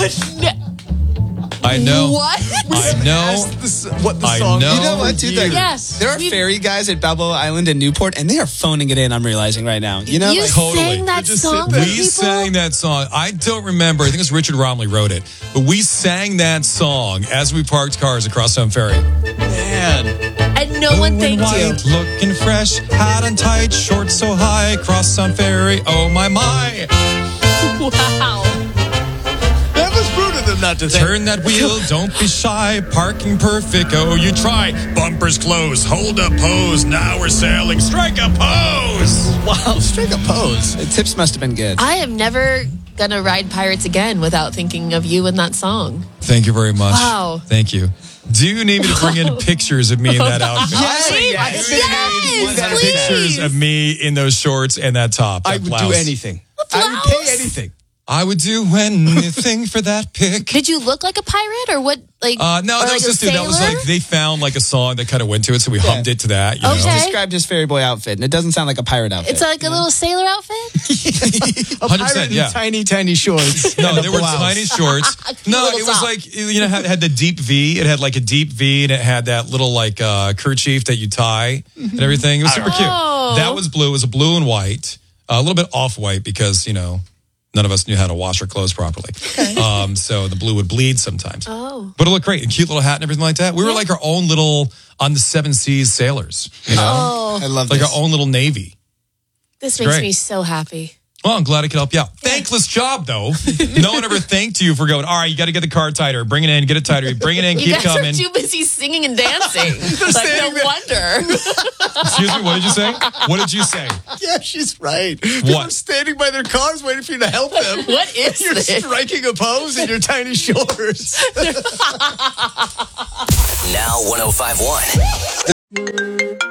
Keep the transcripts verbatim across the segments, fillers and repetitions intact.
I know. What? I know. The, what the I song know. You know what, dude? Like, yes. There are we, ferry guys at Balboa Island in Newport, and they are phoning it in, I'm realizing right now. You know? You like, totally. sang that just song sit for there. We people? sang that song. I don't remember. I think it was Richard Romley wrote it. But we sang that song as we parked cars across Sun Ferry. man. And no one Blue and thanked you. white, looking fresh, hat on tight, shorts so high, cross Sun Ferry. Oh, my, my. Wow. That was rude of them not to thank. Turn that wheel, don't be shy, parking perfect, oh, you try. Bumpers closed, hold a pose, now we're sailing, strike a pose. Wow, strike a pose. The tips must have been good. I am never gonna ride Pirates again without thinking of you in that song. Thank you very much. Wow. Thank you. Do you need me to bring in pictures of me in that outfit? Yes, Please, yes, yes, yes, please. Pictures of me in those shorts and that top. That I would blouse. do anything. I would blouse? pay anything. I would do anything for that pic. Did you look like a pirate or what? Like Uh, no, or that like was a just dude, that was sailor? like they found like a song that kind of went to it, so we Yeah. hummed it to that. You Okay. know? Described his fairy boy outfit, and it doesn't sound like a pirate outfit. It's like a little sailor outfit. a one hundred percent, pirate in yeah. tiny, tiny shorts. No, and a there were blouse. tiny shorts. Cute No, little it was top. like you know it had the deep V. It had like a deep V, and it had that little like uh, kerchief that you tie and everything. It was super cute. Oh. That was blue. It was a blue and white, uh, a little bit off white because you know none of us knew how to wash our clothes properly. Um, so the blue would bleed sometimes. Oh. But it looked great. And cute little hat and everything like that. We were like our own little on the seven seas sailors. You know, Oh, I love like this. our own little navy. this makes great. me so happy. Well, I'm glad I could help you out. Thankless job, though. No one ever thanked you for going, all right, you got to get the car tighter. Bring it in, get it tighter. Bring it in, You keep guys coming. are too busy singing and dancing. like no standing there. wonder. Excuse me, what did you say? What did you say? Yeah, she's right. People What? are standing by their cars waiting for you to help them. What is You're this? striking a pose in your tiny shorts. Now one oh five point one.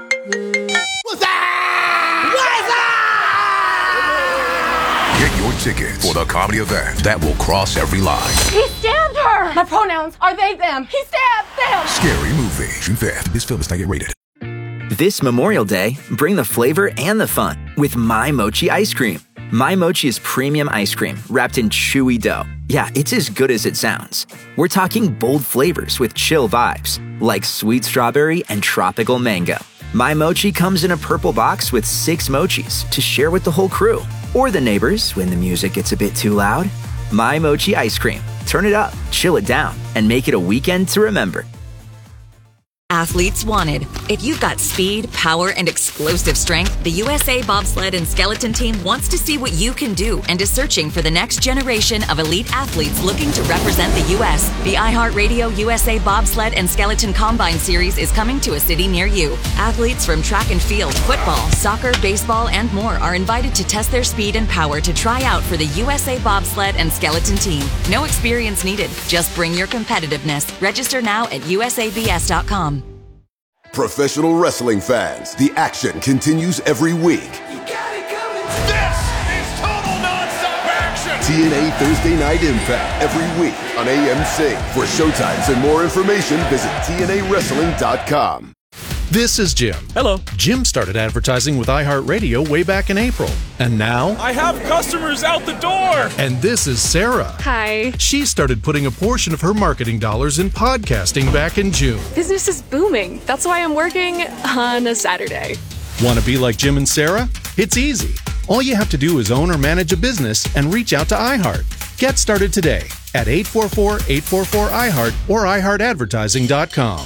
Get your tickets for the comedy event that will cross every line. He stabbed her! My pronouns are they, them. He stabbed them! Scary Movie. June fifth. This film is not yet rated. This Memorial Day, bring the flavor and the fun with My Mochi ice cream. My Mochi is premium ice cream wrapped in chewy dough. Yeah, it's as good as it sounds. We're talking bold flavors with chill vibes, like sweet strawberry and tropical mango. My Mochi comes in a purple box with six mochis to share with the whole crew. Or the neighbors when the music gets a bit too loud. My Mochi ice cream. Turn it up, chill it down, and make it a weekend to remember. Athletes wanted. If you've got speed, power, and explosive strength, the U S A Bobsled and Skeleton Team wants to see what you can do and is searching for the next generation of elite athletes looking to represent the U S. The iHeartRadio U S A Bobsled and Skeleton Combine Series is coming to a city near you. Athletes from track and field, football, soccer, baseball, and more are invited to test their speed and power to try out for the U S A Bobsled and Skeleton Team. No experience needed. Just bring your competitiveness. Register now at U S A B S dot com. Professional wrestling fans, the action continues every week. This is total nonstop action! T N A Thursday Night Impact every week on A M C. For showtimes and more information, visit T N A wrestling dot com. This is Jim. Hello. Jim started advertising with iHeartRadio way back in April. And now... I have customers out the door! And this is Sarah. Hi. She started putting a portion of her marketing dollars in podcasting back in June. Business is booming. That's why I'm working on a Saturday. Want to be like Jim and Sarah? It's easy. All you have to do is own or manage a business and reach out to iHeart. Get started today at eight four four, eight four four, I heart or i heart advertising dot com.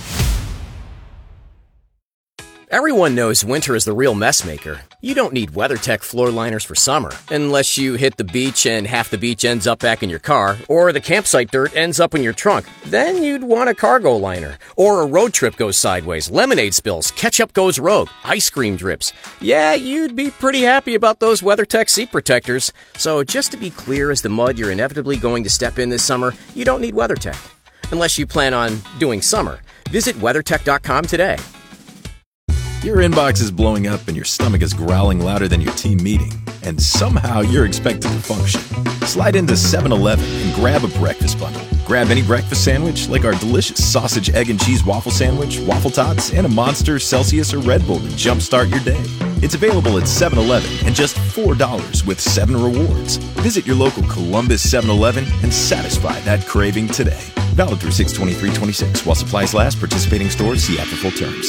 Everyone knows winter is the real mess maker. You don't need WeatherTech floor liners for summer, unless you hit the beach and half the beach ends up back in your car, or the campsite dirt ends up in your trunk. Then you'd want a cargo liner. Or a road trip goes sideways, lemonade spills, ketchup goes rogue, ice cream drips. Yeah, you'd be pretty happy about those WeatherTech seat protectors. So just to be clear as the mud you're inevitably going to step in this summer, you don't need WeatherTech. Unless you plan on doing summer. Visit WeatherTech dot com today. Your inbox is blowing up and your stomach is growling louder than your team meeting, and somehow you're expected to function. Slide into seven eleven and grab a breakfast bundle. Grab any breakfast sandwich like our delicious sausage, egg, and cheese waffle sandwich, waffle tots, and a Monster, Celsius, or Red Bull to jumpstart your day. It's available at seven eleven and just four dollars with seven rewards. Visit your local Columbus seven eleven and satisfy that craving today. Valid through six twenty-three twenty-six. While supplies last, participating stores see app for full terms.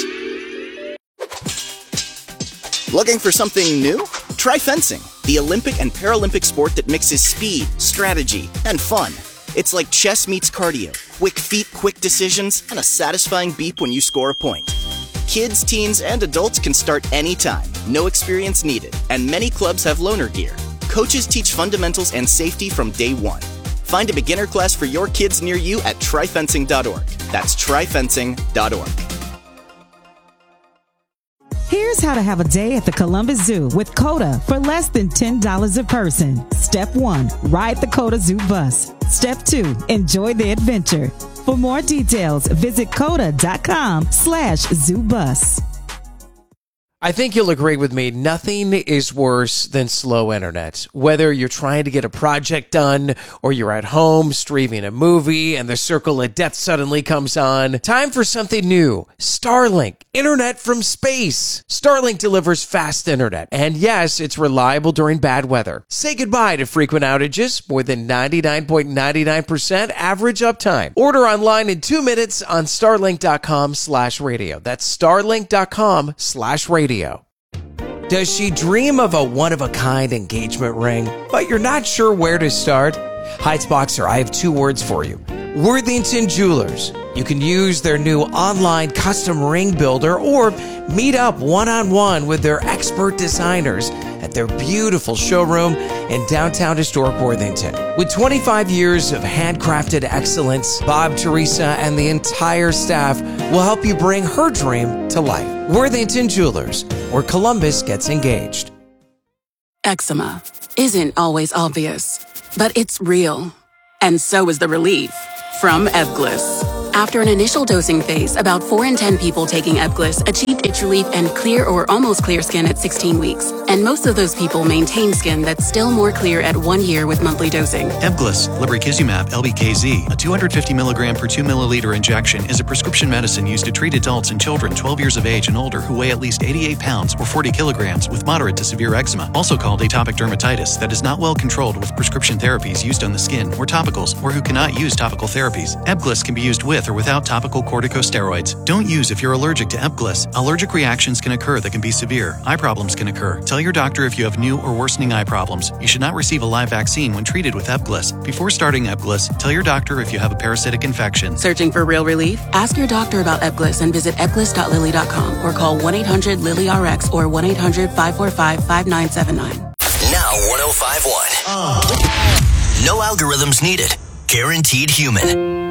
Looking for something new? Try fencing, the Olympic and Paralympic sport that mixes speed, strategy, and fun. It's like chess meets cardio, quick feet, quick decisions, and a satisfying beep when you score a point. Kids, teens, and adults can start anytime, no experience needed, and many clubs have loaner gear. Coaches teach fundamentals and safety from day one. Find a beginner class for your kids near you at try fencing dot org. That's try fencing dot org. Here's how to have a day at the Columbus Zoo with COTA for less than ten dollars a person. Step one, ride the COTA Zoo bus. Step two, enjoy the adventure. For more details, visit COTA.com slash zoo bus. I think you'll agree with me, nothing is worse than slow internet. Whether you're trying to get a project done or you're at home streaming a movie and the circle of death suddenly comes on, time for something new. Starlink, internet from space. Starlink delivers fast internet, and yes, it's reliable during bad weather. Say goodbye to frequent outages, more than ninety-nine point nine nine percent average uptime. Order online in two minutes on starlink.com slash radio. That's starlink.com slash radio. Does she dream of a one-of-a-kind engagement ring, but you're not sure where to start? Heights Boxer, I have two words for you. Worthington Jewelers. You can use their new online custom ring builder or meet up one-on-one with their expert designers at their beautiful showroom in downtown historic Worthington. With twenty-five years of handcrafted excellence, Bob, Teresa, and the entire staff will help you bring her dream to life. Worthington Jewelers, where Columbus gets engaged. Eczema isn't always obvious, but it's real. And so is the relief from Ebglyss. After an initial dosing phase, about four in ten people taking Ebglyss achieved itch relief and clear or almost clear skin at sixteen weeks. And most of those people maintain skin that's still more clear at one year with monthly dosing. Ebglyss, lebrikizumab, L B K Z, a two hundred fifty milligram per two milliliter injection, is a prescription medicine used to treat adults and children twelve years of age and older who weigh at least eighty-eight pounds or forty kilograms with moderate to severe eczema, also called atopic dermatitis, that is not well controlled with prescription therapies used on the skin or topicals, or who cannot use topical therapies. Ebglyss can be used with or without topical corticosteroids. Don't use if you're allergic to Ebglyss. Allergic reactions can occur that can be severe. Eye problems can occur. Tell your doctor if you have new or worsening eye problems. You should not receive a live vaccine when treated with Ebglyss. Before starting Ebglyss, tell your doctor if you have a parasitic infection. Searching for real relief? Ask your doctor about Ebglyss and visit ebglyss dot lilly dot com or call one eight hundred lily R X or one eight hundred five four five five nine seven nine. Now one oh five point one. Oh. No algorithms needed. Guaranteed human.